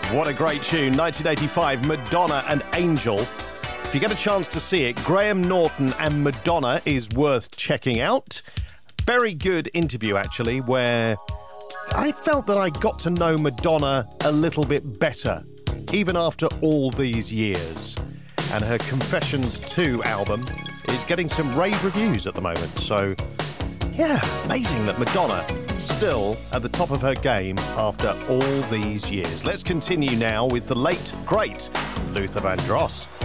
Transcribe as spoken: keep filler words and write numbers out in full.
What a great tune. nineteen eighty-five, Madonna and Angel. If you get a chance to see it, Graham Norton and Madonna is worth checking out. Very good interview, actually, where I felt that I got to know Madonna a little bit better, even after all these years. And her Confessions two album is getting some rave reviews at the moment. So, yeah, amazing that Madonna still at the top of her game after all these years. Let's continue now with the late, great Luther Vandross.